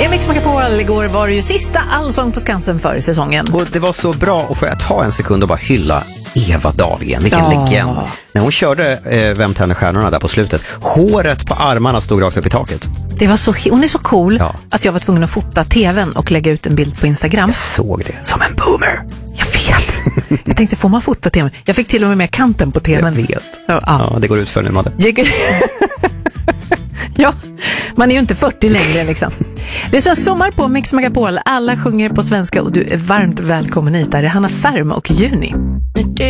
Det är Mix Megapol. Igår var det ju sista Allsång på Skansen för säsongen. Och det var så bra, och får jag ta en sekund och bara hylla Eva Dahlgren, vilken legend. När hon körde Vem tänder stjärnorna där på slutet, håret på armarna stod rakt upp i taket. Det var så, hon är så cool att jag var tvungen att fota tvn och lägga ut en bild på Instagram. Jag såg det, som en boomer. Jag vet. Jag tänkte, får man fota tvn? Jag fick till och med kanten på tvn. Jag vet. Ja, det går ut för nu, Madde. Ja, man är ju inte 40 längre liksom. Det är svensk sommar på Mix Megapol. Alla sjunger på svenska och du är varmt välkommen hit. Där är Hanna Färm och Juni.